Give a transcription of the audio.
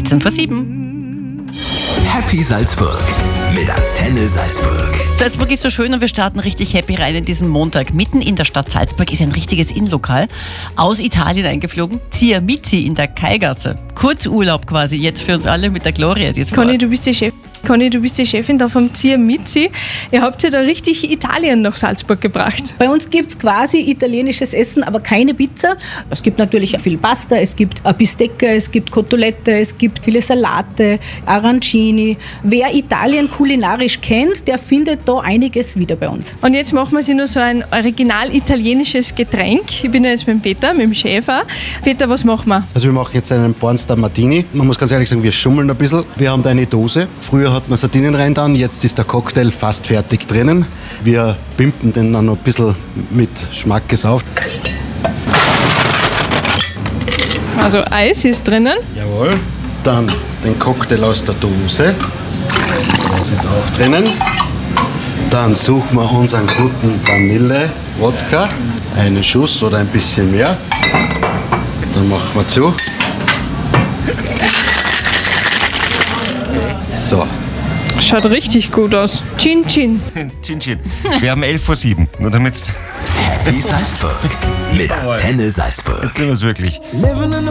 7:13. Happy Salzburg mit Antenne Salzburg. Salzburg ist so schön und wir starten richtig happy rein in diesen Montag. Mitten in der Stadt Salzburg ist ein richtiges Innenlokal. Aus Italien eingeflogen. Zia Mizzi in der Kaigasse. Kurzurlaub quasi jetzt für uns alle mit der Gloria. Conny, du bist die Chefin da vom Zia Mizzi. Ihr habt ja da richtig Italien nach Salzburg gebracht. Bei uns gibt es quasi italienisches Essen, aber keine Pizza. Es gibt natürlich viel Pasta, es gibt Bistecca, es gibt Cotolette, es gibt viele Salate, Arancini. Wer Italien kulinarisch kennt, der findet da einiges wieder bei uns. Und jetzt machen wir sich nur so ein original italienisches Getränk. Ich bin ja jetzt mit dem Peter, mit dem Chef auch. Peter, was machen wir? Also wir machen jetzt einen Pornstar Martini. Man muss ganz ehrlich sagen, wir schummeln ein bisschen. Wir haben da eine Dose. Früher hat man Sardinen rein dann, jetzt ist der Cocktail fast fertig drinnen. Wir pimpen den dann noch ein bisschen mit Schmackes auf. Also Eis ist drinnen. Jawohl. Dann den Cocktail aus der Dose. Der ist jetzt auch drinnen. Dann suchen wir unseren guten Vanille-Wodka. Einen Schuss oder ein bisschen mehr. Dann machen wir zu. So. Schaut richtig gut aus. Chin Chin. Chin Chin. Wir haben 7:11. Nur damit's. Happy Salzburg mit Antenne Salzburg. Jetzt sind wir's wirklich.